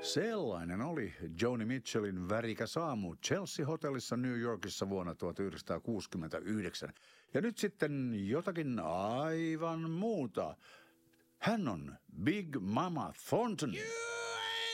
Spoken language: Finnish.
Sellainen oli Joni Mitchellin värikäs aamu Chelsea-hotellissa New Yorkissa vuonna 1969. Ja nyt sitten jotakin aivan muuta. Hän on Big Mama Thornton.